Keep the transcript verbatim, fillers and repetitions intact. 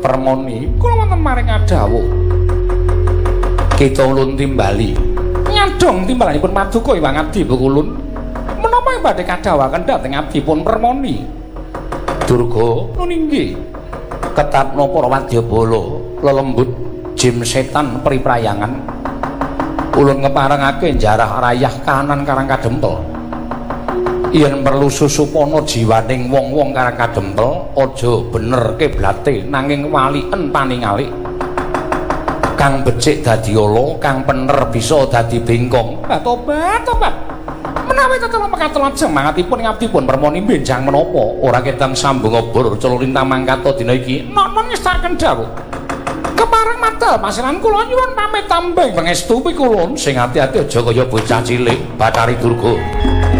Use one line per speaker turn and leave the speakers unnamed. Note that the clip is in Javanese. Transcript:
Permoni kula wonten maring adawuh kita ulun timbali nyadong timbalanipun Paduka Hyang Adi Bukulun menapa badhe kadhawaken dhateng abdipun Permoni Durga nun inggih ketatna para wadyabala lelembut jim setan priprayangan ulun ngeparengake jarah rayah kahanan karang kadempel yen perlu susupana jiwaning wong-wong karang kadempel aja bener kiblate nanging walien paningalik kang becik dadi ala kang pener bisa dadi bengkong tobat tobat menawi tetep mekaten lajeng mangatipun ngabdipun Permoni benjang menapa ora ketang sambung obor celo lintang mangkata dina iki non ngestaken dawuh kepareng matel pasiran kula nyuwun pamit tambeng pangestu pikulun sing ati-ati aja kaya bocah cilik Bathari Durga.